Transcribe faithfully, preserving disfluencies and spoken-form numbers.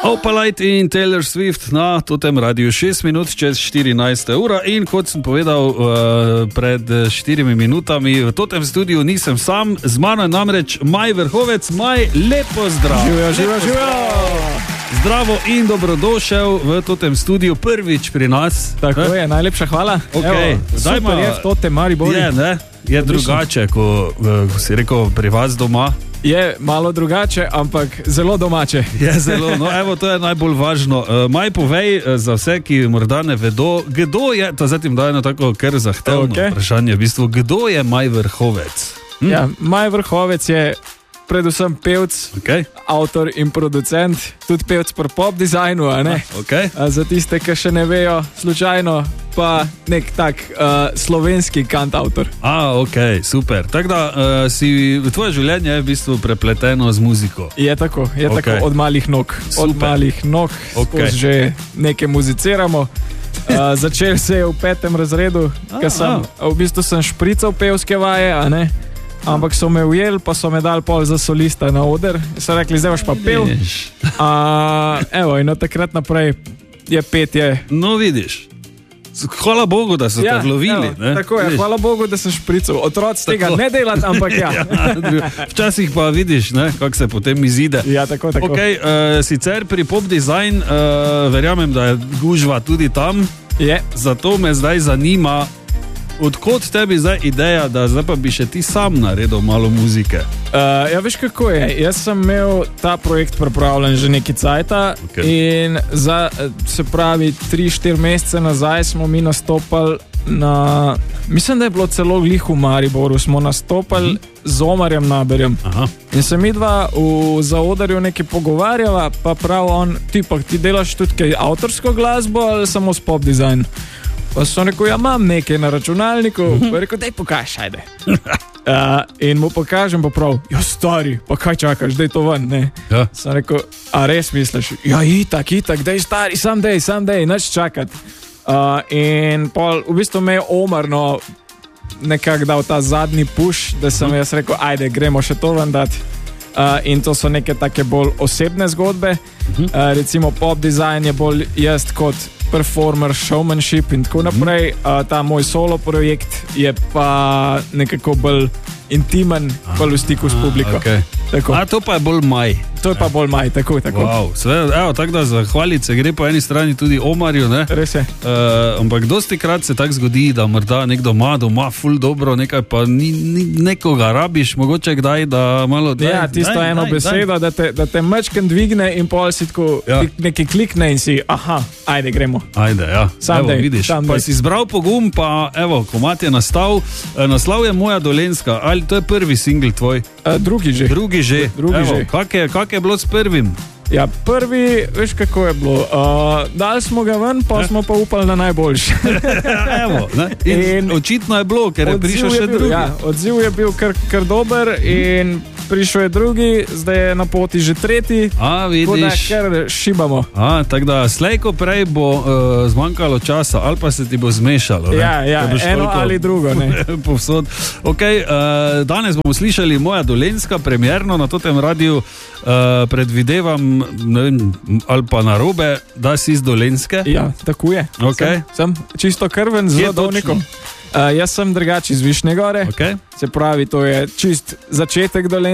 Opalite in Taylor Swift na totem radiju šest minut čez štirinajsta ura in kot sem povedal uh, pred štirimi minutami, v totem studiu nisem sam, z mano je namreč Maj Vrhovec. Maj, lepo zdrav. Živijo, živijo, živijo. Zdravo in dobrodošel v totem studiu prvič pri nas. Tako eh? je, najlepša hvala. Okay. Evo, super ma, je v totem Mariboru. Je, ne? Je drugače, ko, ko si rekel pri vas doma. Je malo drugače, ampak zelo domače. Je zelo, no evo, to je najbolj važno. Uh, Maj, povej za vse, ki morda ne vedo, kdo je, to zdaj jim daje eno tako kar zahtevno okay. vprašanje, v bistvu, kdo je Maj Vrhovec? Hm? Ja, Maj Vrhovec je predvsem pevc, okay. avtor in producent, tudi pevc pri pop dizajnu, a ne? A, okay. A za tiste, ki še ne vejo, slučajno, pa nek tak uh, slovenski kantautor. A, ok, super. Tako da uh, si, tvoje življenje je v bistvu prepleteno z muziko. Je tako, je okay. tako od malih nog. Super. Od malih nog, okay. že nekaj muziciramo. Uh, začel se je v petem razredu, ker sem, v bistvu sem šprical pevske vaje, a ne? Ampak so me ujeli, pa so me dali pol za solista na oder. So rekli, zdaj boš pa pel. Uh, evo, in od takrat naprej je petje. No, vidiš. Hvala Bogu, da so ja, te vlovili. Evo, tako je, vidiš? Hvala Bogu, da sem šprical. Otroci tega ne delati, ampak ja. ja. Včasih pa vidiš, kako se potem izide. Ja, tako, tako. Okay, uh, sicer pri pop design uh, verjamem, da je gužva tudi tam. Je. Zato me zdaj zanima, odkot tebi zdaj ideja, da zdaj pa bi še ti sam naredil malo muzike? Uh, ja, veš kako je. Jaz sem imel ta projekt pripravljen že nekaj cajta okay. in za, se pravi, tri štiri mesece nazaj smo mi nastopali na, mislim, da je bilo celo glih v Mariboru, smo nastopali mhm. z Omarjem Naberjem. Aha. In se mi dva v zaodarju nekaj pogovarjava, pa prav on, ti pa ti delaš tudi kaj avtorsko glasbo ali samo s pop dizajn? Pa so rekel, ja, imam nekaj na računalniku. Pa je rekel, daj pokaž, ajde. Uh, in mu pokažem pa prav, ja, stari, pa kaj čakaš, daj to ven, ne. Ja. Sem rekel, a res misliš? Ja, itak, itak, daj stari, sam dej, sam dej, neč čakat. Uh, in pol, v bistvu me je Omar, no, nekak dal ta zadnji push, da sem uh-huh. jaz rekel, ajde, gremo še to ven dati. Uh, in to so neke take bolj osebne zgodbe. Uh-huh. Uh, recimo pop design je bolj jaz kot performer, showmanship in tako naprej. Uh, ta moj solo projekt je pa nekako bolj intimen, bolj v stiku s publiko. Okay. A to pa je bolj Maj. To je pa bolj Maj, tako, tako. Wow, sve, evo, tako da zahvaliti se gre po eni strani tudi Omarju, ne? Res je. Uh, ampak dosti krat se tako zgodi, da morda nekdo ima doma ful dobro, nekaj pa ni, ni, nekoga rabiš, mogoče kdaj, da malo... Daj, ja, tisto daj, eno daj, besedo, daj. Da te, da te mečken dvigne in pol si tako ja. nekaj klikne in si, aha, ajde, gremo. Ajde, ja. Sam evo, dej, vidiš, sam pa dej. si zbral pogum, pa evo, komat je nastal. Naslov je Moja Dolenjska, ali to je prvi singl tvoj? Uh, drugi že. Drugi že. Drugi evo, že. Kak je, kak je bilo s prvim? Ja, prvi, veš kako je bilo, uh, dali smo ga ven, pa ne? Smo pa upali na najboljši. Evo, ne? In, in očitno je bilo, ker je prišel še bil, drugi. Ja, odziv je bil kar, kar dober in prišel je drugi, zdaj je na poti že tretji. A, vidiš. Tako da kar šibamo. A, tako da slejko prej bo uh, zmanjkalo časa, ali pa se ti bo zmešalo. Ne? Ja, ja, eno toliko... ali drugo. Ne? Povsod. Okay, uh, danes bomo slišali Moja Dolenjska, premierno na totem radiju. Uh, predvidevam, ne vem, ali pa narobe, da si iz Dolenjske. Ja, tako je. Okay. Sem, sem čisto krven, zelo dolnikom. Uh, jaz sem drugače iz Višnje Gore. Okay. Se pravi, to je čist začetek Dolenjske.